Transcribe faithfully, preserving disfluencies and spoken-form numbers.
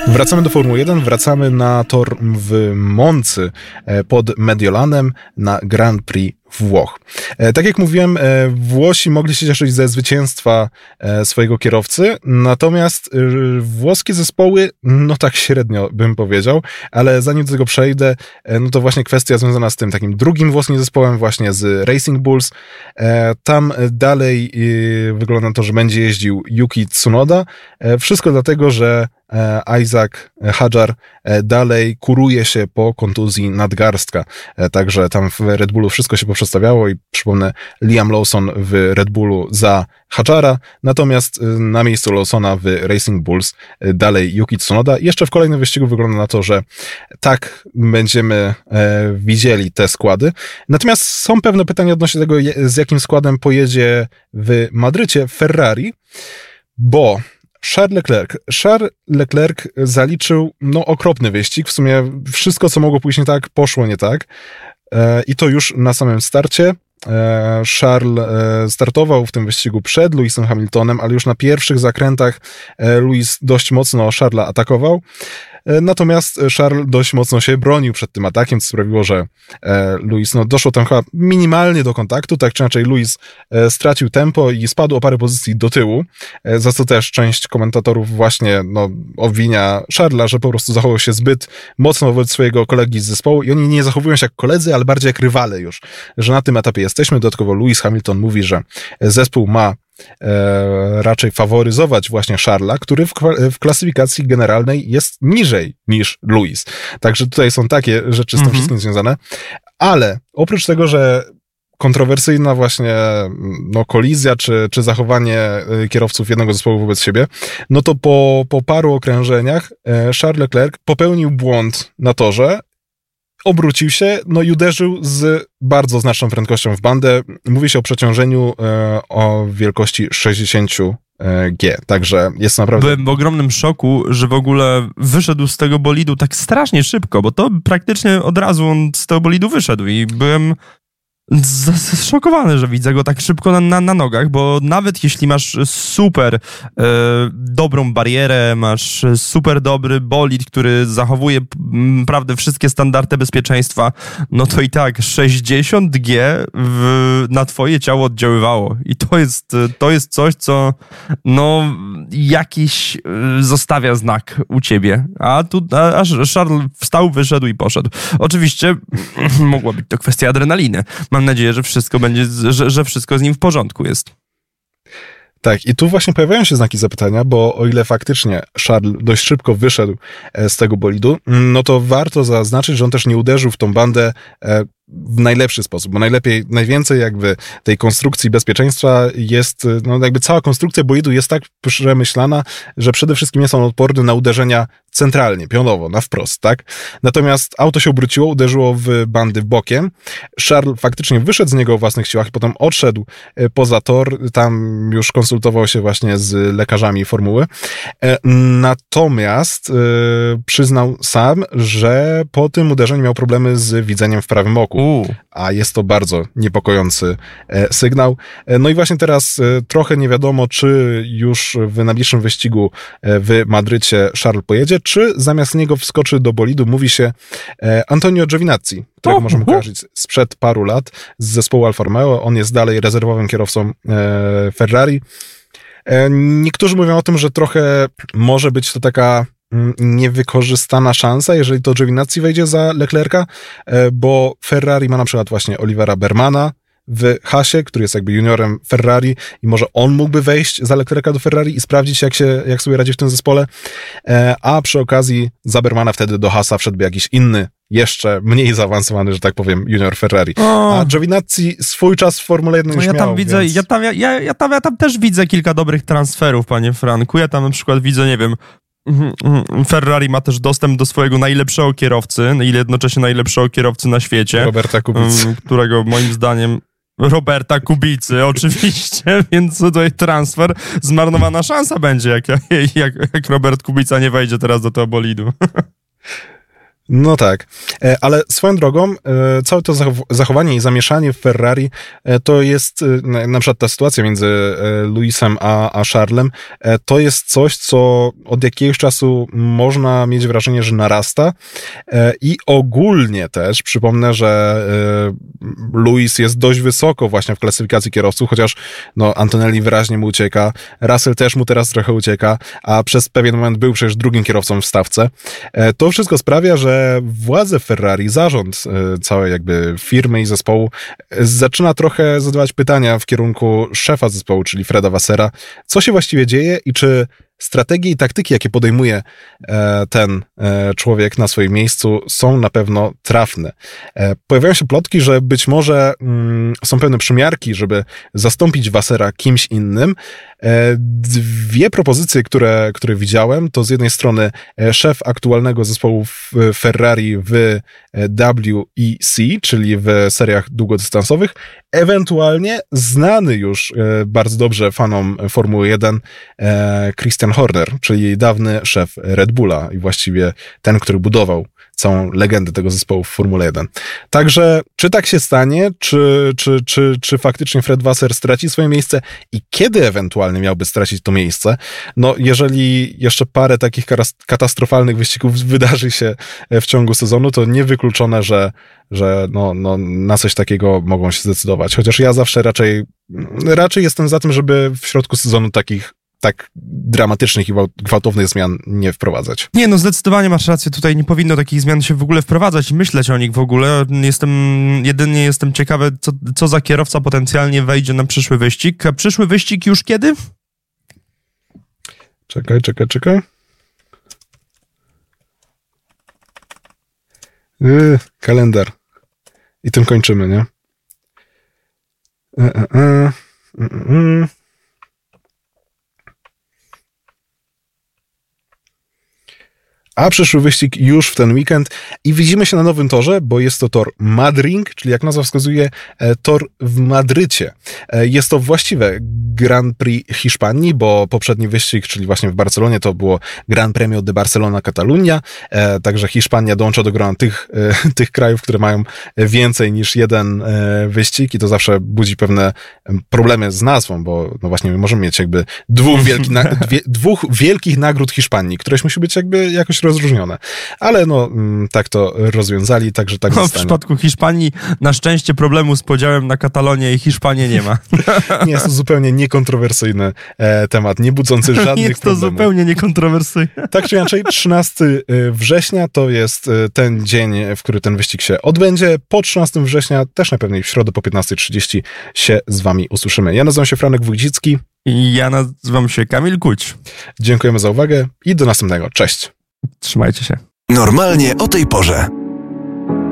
Wracamy do Formuły jeden, wracamy na tor w Moncy pod Mediolanem na Grand Prix Włoch. Tak jak mówiłem, Włosi mogli się cieszyć ze zwycięstwa swojego kierowcy, natomiast włoskie zespoły, no tak średnio bym powiedział, ale zanim do tego przejdę, no to właśnie kwestia związana z tym takim drugim włoskim zespołem, właśnie z Racing Bulls. Tam dalej wygląda na to, że będzie jeździł Yuki Tsunoda. Wszystko dlatego, że Isaac Hadjar dalej kuruje się po kontuzji nadgarstka. Także tam w Red Bullu wszystko się poprzestawiało i przypomnę, Liam Lawson w Red Bullu za Hadjara, natomiast na miejscu Lawsona w Racing Bulls dalej Yuki Tsunoda. Jeszcze w kolejnym wyścigu wygląda na to, że tak będziemy widzieli te składy. Natomiast są pewne pytania odnośnie tego, z jakim składem pojedzie w Madrycie Ferrari, bo Charles Leclerc. Charles Leclerc zaliczył no, okropny wyścig. W sumie wszystko, co mogło pójść nie tak, poszło nie tak. E, I to już na samym starcie. E, Charles e, startował w tym wyścigu przed Lewisem Hamiltonem, ale już na pierwszych zakrętach e, Lewis dość mocno Charlesa atakował. Natomiast Charles dość mocno się bronił przed tym atakiem, co sprawiło, że Lewis, no doszło tam chyba minimalnie do kontaktu, tak czy inaczej Lewis stracił tempo i spadł o parę pozycji do tyłu, za co też część komentatorów właśnie no, obwinia Charlesa, że po prostu zachował się zbyt mocno wobec swojego kolegi z zespołu i oni nie zachowują się jak koledzy, ale bardziej jak rywale już, że na tym etapie jesteśmy. Dodatkowo Lewis Hamilton mówi, że zespół ma E, raczej faworyzować właśnie Charlesa, który w, w klasyfikacji generalnej jest niżej niż Lewis. Także tutaj są takie rzeczy z tym mm-hmm. wszystkim związane. Ale oprócz tego, że kontrowersyjna właśnie no, kolizja czy, czy zachowanie kierowców jednego zespołu wobec siebie, no to po, po paru okrężeniach e, Charles Leclerc popełnił błąd na torze, obrócił się, no i uderzył z bardzo znaczną prędkością w bandę. Mówi się o przeciążeniu e, o wielkości sześćdziesiąt G, także jest naprawdę... Byłem w ogromnym szoku, że w ogóle wyszedł z tego bolidu tak strasznie szybko, bo to praktycznie od razu on z tego bolidu wyszedł i byłem zszokowany, że widzę go tak szybko na, na, na nogach, bo nawet jeśli masz super e, dobrą barierę, masz super dobry bolid, który zachowuje m, prawdę wszystkie standardy bezpieczeństwa, no to i tak sześćdziesiąt G w, na twoje ciało oddziaływało i to jest, to jest coś, co no jakiś e, zostawia znak u ciebie, a tu a, aż Charles wstał, wyszedł i poszedł. Oczywiście mogła być to kwestia adrenaliny. Mam nadzieję, że wszystko będzie, że, że wszystko z nim w porządku jest. Tak, i tu właśnie pojawiają się znaki zapytania, bo o ile faktycznie Charles dość szybko wyszedł z tego bolidu, no to warto zaznaczyć, że on też nie uderzył w tą bandę w najlepszy sposób, bo najlepiej, najwięcej jakby tej konstrukcji bezpieczeństwa jest, no jakby cała konstrukcja bolidu jest tak przemyślana, że przede wszystkim jest on odporny na uderzenia centralnie, pionowo, na wprost, tak? Natomiast auto się obróciło, uderzyło w bandy bokiem. Charles faktycznie wyszedł z niego o własnych siłach i potem odszedł poza tor, tam już konsultował się właśnie z lekarzami formuły. Natomiast przyznał sam, że po tym uderzeniu miał problemy z widzeniem w prawym oku. U. A jest to bardzo niepokojący e, sygnał. E, no i właśnie teraz e, trochę nie wiadomo, czy już w najbliższym wyścigu e, w Madrycie Charles pojedzie, czy zamiast niego wskoczy do bolidu, mówi się e, Antonio Giovinazzi, którego oh, możemy uh. kojarzyć sprzed paru lat z zespołu Alfa Romeo. On jest dalej rezerwowym kierowcą e, Ferrari. E, niektórzy mówią o tym, że trochę może być to taka niewykorzystana szansa, jeżeli to Giovinazzi wejdzie za Leclerca, bo Ferrari ma na przykład właśnie Olivera Bermana w Hasie, który jest jakby juniorem Ferrari i może on mógłby wejść za Leclerca do Ferrari i sprawdzić, jak się, jak sobie radzi w tym zespole, a przy okazji za Bermana wtedy do Hasa wszedłby jakiś inny, jeszcze mniej zaawansowany, że tak powiem, junior Ferrari. O. A Giovinazzi swój czas w Formule jeden no już ja tam miał, widzę, więc... ja, tam, ja, ja, tam, ja tam też widzę kilka dobrych transferów, panie Franku. Ja tam na przykład widzę, nie wiem, Ferrari ma też dostęp do swojego najlepszego kierowcy i jednocześnie najlepszego kierowcy na świecie. Roberta Kubicy. Którego moim zdaniem Roberta Kubicy, oczywiście, więc tutaj transfer, zmarnowana szansa będzie, jak, jak, jak Robert Kubica nie wejdzie teraz do tego bolidu. No tak, ale swoją drogą całe to zachowanie i zamieszanie w Ferrari to jest, na przykład ta sytuacja między Lewisem a, a Charlesem, to jest coś, co od jakiegoś czasu można mieć wrażenie, że narasta i ogólnie też przypomnę, że Lewis jest dość wysoko właśnie w klasyfikacji kierowców, chociaż no, Antonelli wyraźnie mu ucieka, Russell też mu teraz trochę ucieka, a przez pewien moment był przecież drugim kierowcą w stawce. To wszystko sprawia, że władze Ferrari, zarząd całej jakby firmy i zespołu zaczyna trochę zadawać pytania w kierunku szefa zespołu, czyli Freda Vassera, co się właściwie dzieje i czy strategie i taktyki, jakie podejmuje ten człowiek na swoim miejscu, są na pewno trafne. Pojawiają się plotki, że być może są pewne przymiarki, żeby zastąpić Vassera kimś innym. Dwie propozycje, które, które widziałem, to z jednej strony szef aktualnego zespołu Ferrari w W E C, czyli w seriach długodystansowych, ewentualnie znany już bardzo dobrze fanom Formuły jeden Christian Horner, czyli dawny szef Red Bulla i właściwie ten, który budował całą legendę tego zespołu w Formule jeden. Także czy tak się stanie, czy, czy, czy, czy faktycznie Fred Vasseur straci swoje miejsce i kiedy ewentualnie miałby stracić to miejsce? No jeżeli jeszcze parę takich katastrofalnych wyścigów wydarzy się w ciągu sezonu, to niewykluczone, że, że no, no, na coś takiego mogą się zdecydować. Chociaż ja zawsze raczej, raczej jestem za tym, żeby w środku sezonu takich tak dramatycznych i gwałtownych zmian nie wprowadzać. Nie, no zdecydowanie masz rację, tutaj nie powinno takich zmian się w ogóle wprowadzać i myśleć o nich w ogóle. Jestem, jedynie jestem ciekawy, co, co za kierowca potencjalnie wejdzie na przyszły wyścig. A przyszły wyścig już kiedy? Czekaj, czekaj, czekaj. Yy, kalendar. I tym kończymy, nie? E, e, e. E, e. A przyszły wyścig już w ten weekend i widzimy się na nowym torze, bo jest to tor Madring, czyli jak nazwa wskazuje, tor w Madrycie. Jest to właściwe Grand Prix Hiszpanii, bo poprzedni wyścig, czyli właśnie w Barcelonie, to było Gran Premio de Barcelona-Catalunya, także Hiszpania dołącza do grona tych, tych krajów, które mają więcej niż jeden wyścig i to zawsze budzi pewne problemy z nazwą, bo no właśnie my możemy mieć jakby dwóch wielkich, na, dwie, dwóch wielkich nagród Hiszpanii, któreś musi być jakby jakoś rozróżnione. Ale no, tak to rozwiązali, także tak no, zostanie. W przypadku Hiszpanii na szczęście problemu z podziałem na Katalonię i Hiszpanię nie ma. Nie, jest to zupełnie niekontrowersyjny e, temat, nie budzący żadnych jest to problemów. Zupełnie niekontrowersyjny. Tak czy inaczej, trzynastego września to jest ten dzień, w który ten wyścig się odbędzie. Po trzynastego września, też najpewniej w środę po piętnastej trzydzieści się z wami usłyszymy. Ja nazywam się Franek Wójcicki. I ja nazywam się Kamil Kuć. Dziękujemy za uwagę i do następnego. Cześć. Trzymajcie się. Normalnie o tej porze.